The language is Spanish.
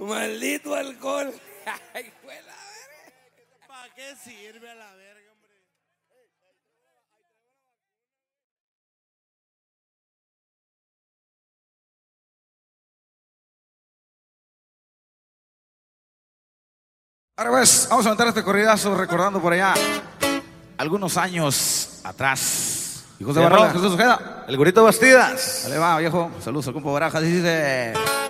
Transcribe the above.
Maldito alcohol. Ay, fue la verga. ¿Para qué sirve a la verga, hombre? Ahora pues, vamos a aventar este corridazo recordando por allá algunos años atrás. Hijos de Barra, Jesús Ojeda. El Gurito Bastidas. Dale va, viejo. Saludos al compa Barajas. Dice...